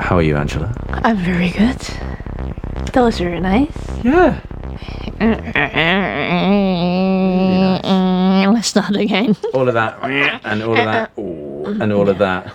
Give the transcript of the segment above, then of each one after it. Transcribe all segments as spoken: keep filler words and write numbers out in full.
How are you, Angela? I'm very good. That was very nice. Yeah. Let's start again. All of that, and all of that, ooh, and all of that.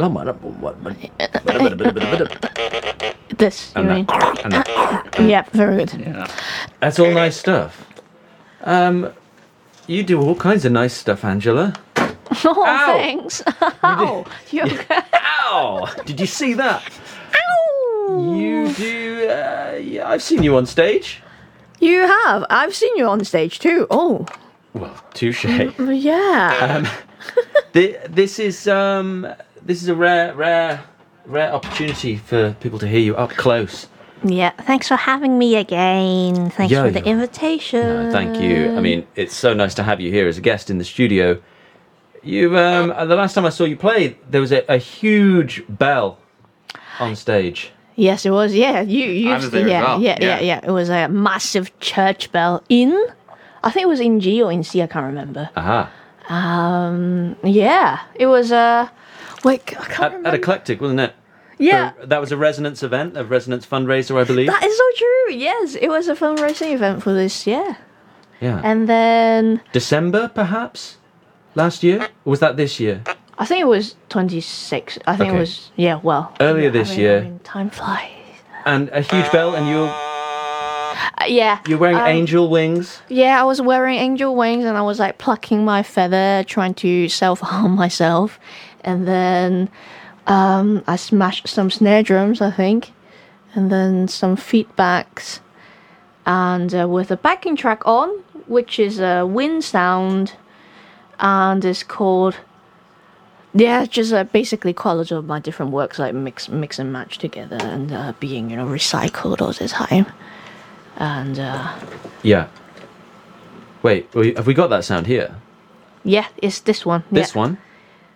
This, you And mean? that, and that. Yeah, very good. Yeah. That's all nice stuff. Um, you do all kinds of nice stuff, Angela. Oh, Ow. thanks. Ow. You okay? Ow! Did you see that? Ow. You do. Uh, yeah, I've seen you on stage. You have. I've seen you on stage too. Oh. Well, touche. Yeah. Um, thi- this is um, this is a rare, rare, rare opportunity for people to hear you up close. Yeah. Thanks for having me again. Thanks Yeah, for the you're- invitation. No, thank you. I mean, it's so nice to have you here as a guest in the studio. You, um, uh, the last time I saw you play, there was a, a huge bell on stage. Yes, it was. Yeah, you you I was used there to. as Yeah, well. yeah, yeah, Yeah. yeah. It was a massive church bell in. I think it was in G or in C. I can't remember. Aha. Um. Yeah. It was. Uh. Wait. I can't At, remember. at Eclectic, wasn't it? yeah. For- that was a Resonance event, a Resonance fundraiser, I believe. That is so true. Yes, it was a fundraising event for this. Yeah. Yeah. And then December, perhaps? Last year? Or was that this year? I think it was twenty-six. I think Okay. it was. Yeah. Well. Earlier I this mean- year. I mean, time flies. And a huge bell, and you're Uh, yeah. you're wearing um, angel wings. Yeah, I was wearing angel wings and I was like plucking my feather, trying to self harm myself. And then um, I smashed some snare drums, I think, and then some feedbacks. And uh, with a backing track on, which is a wind sound, and it's called. Yeah, just uh, basically quality of my different works, like mix, mix and match together, and uh, being you know recycled all the time. And uh, Yeah. Wait, we- have we got that sound here? yeah, it's this one. This yeah. one?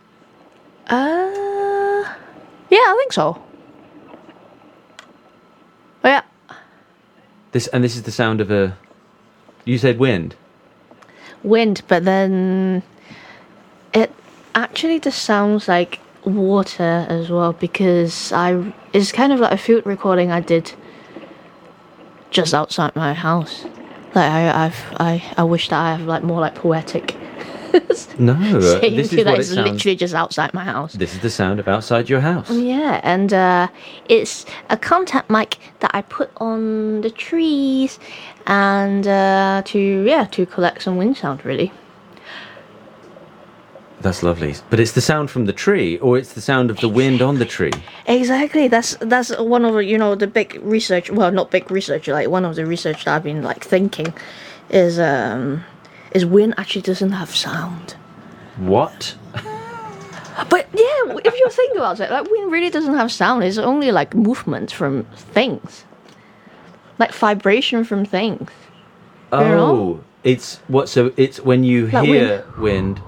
Uh, yeah, I think so. Oh, yeah, This and this is the sound of a. You said wind. wind, but then it actually just sounds like water as well because I it's kind of like a field recording I did just outside my house. Like I, I've I I wish that I have like more like poetic. No, uh, saying this to is that what it it's sounds. literally just outside my house. This is the sound of outside your house. Yeah, and uh, it's a contact mic that I put on the trees, and uh, to yeah to collect some wind sound really. That's lovely. But it's the sound from the tree, or it's the sound of the wind on the tree. Exactly, that's that's one of the, you know the big research. Well, not big research. Like one of the research that I've been like thinking is um is wind actually doesn't have sound. What? But yeah, if you think about it, like wind really doesn't have sound. It's only like movement from things, like vibration from things. Oh, know? it's what? So it's when you Like hear wind.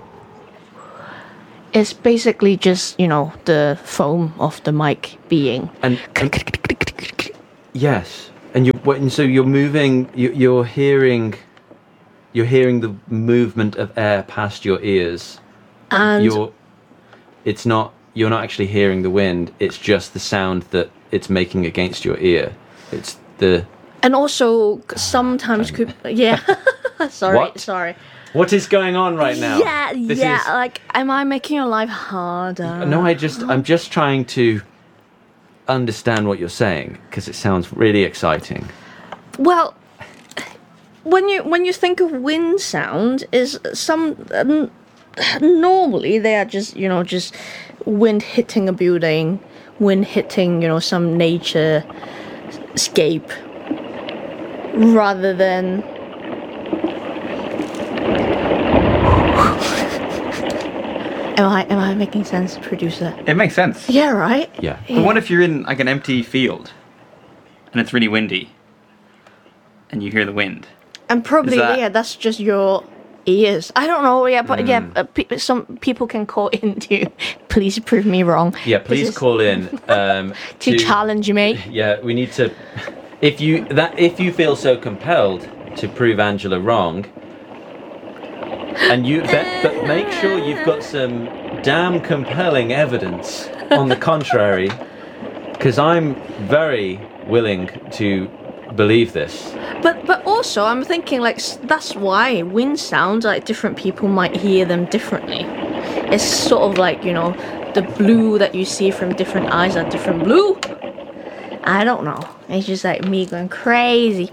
It's basically just you know the foam of the mic being. And, and yes, and you and so you're moving. You, you're hearing. You're hearing the movement of air past your ears. And You're. It's not. You're not actually hearing the wind. It's just the sound that it's making against your ear. It's the. and also sometimes could yeah. sorry, What? sorry. What is going on right now? Yeah, This yeah. is- Like, am I making your life harder? No, I just. I'm just trying to understand what you're saying because it sounds really exciting. Well, when you when you think of wind sound, is some um, normally they are just you know just wind hitting a building, wind hitting you know some nature scape, rather than. Am I am I making sense, producer? It makes sense. Yeah, right. Yeah. But what if you're in like an empty field and it's really windy and you hear the wind? And probably, Is that- yeah, that's just your ears. I don't know, yeah, but yeah, Mm. uh, pe- some people can call in to please prove me wrong. Yeah. This Please is call in um, to challenge me. Yeah, we need to. If you that if you feel so compelled to prove Angela wrong, and you but, but make sure you've got some damn compelling evidence on the contrary. because I'm very willing to believe this. But but also I'm thinking like s- that's why wind sounds like different people might hear them differently. It's sort of like, you know, the blue that you see from different eyes are different blue. I don't know. It's just like me going crazy.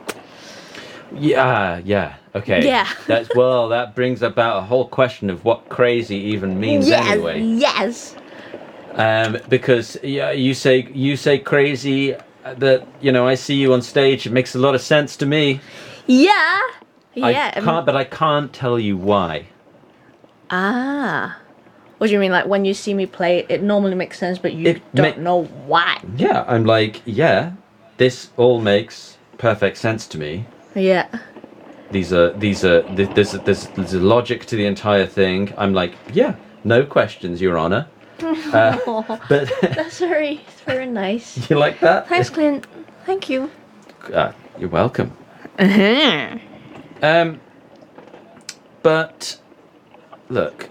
Yeah, yeah, okay. Yeah. That's well. That brings about a whole question of what crazy even means Yes, anyway. yes. Um, because yeah, you say you say crazy. uh, That you know, I see you on stage. It makes a lot of sense to me. Yeah. I Yeah. I mean- can't, but I can't tell you why. Ah. What do you mean? Like when you see me play, it normally makes sense, but you It don't ma- know why. Yeah, I'm like, yeah, this all makes perfect sense to me. Yeah. These are these are th- there's there's there's a logic to the entire thing. I'm like, yeah, no questions, Your Honor. Uh, but That's very, very nice. you like that? Thanks, Clint. Thank you. Uh, you're welcome. Uh-huh. Um, but look,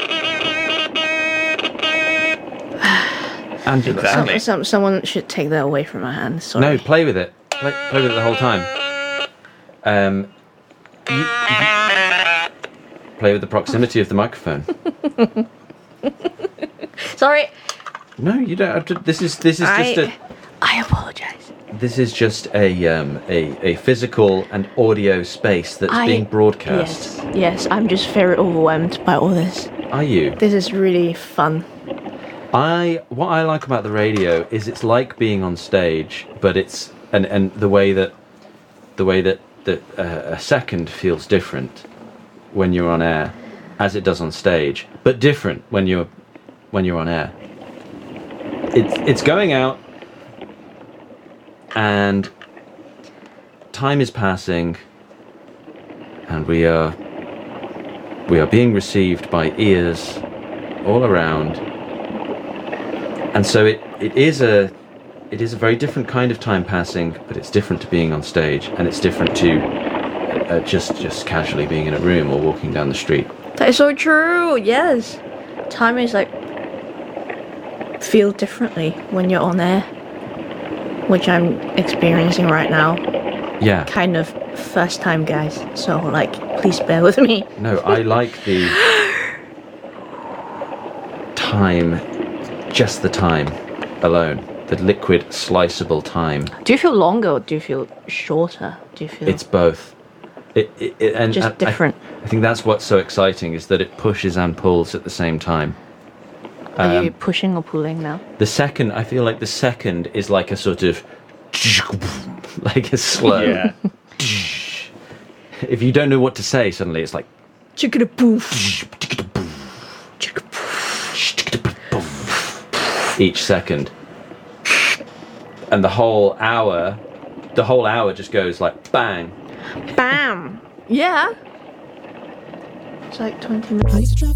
Angela, Exactly. Some, some, someone should take that away from my hands. Sorry. no, play with it. Play, play with it the whole time. Um, you- you- play with the proximity of the microphone. Sorry. No, you don't have to. This is this is just I, a I apologize. this is just a um a, a physical and audio space that's I- being broadcast. Yes, yes. I'm just very overwhelmed by all this. Are you? This is really fun. I what I like about the radio is it's like being on stage, but it's and and the way that the way that that uh, a second feels different when you're on air, as it does on stage, but different when you're when you're on air. It's it's going out, and time is passing, and we are we are being received by ears all around. And so it, it is a it is a very different kind of time passing, but it's different to being on stage, and it's different to uh, just just casually being in a room or walking down the street. That is so true. Yes, time is like feel differently when you're on air, which I'm experiencing right now. Yeah. Kind of first time, guys. So like, please bear with me. No, I like the time, just the time alone, the liquid sliceable time. Do you feel longer or do you feel shorter? Do you feel It's both. It, it, it and Just and I- different. I, think that's what's so exciting is that it pushes and pulls at the same time. Are you um, pushing or pulling now? The second, I feel like the second is like a sort of, like a slow. Yeah. If you don't know what to say, suddenly it's like. Chicken poof. Each second. And the whole hour, the whole hour just goes like bang. Bam. Yeah. It's like twenty minutes.